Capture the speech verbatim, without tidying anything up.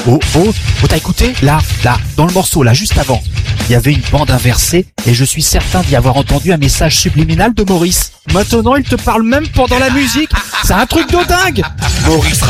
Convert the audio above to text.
Oh, oh, oh, t'as écouté? Là, là, dans le morceau, là, juste avant. Il y avait une bande inversée et je suis certain d'y avoir entendu un message subliminal de Maurice. Maintenant, il te parle même pendant la musique. C'est un truc de dingue. Maurice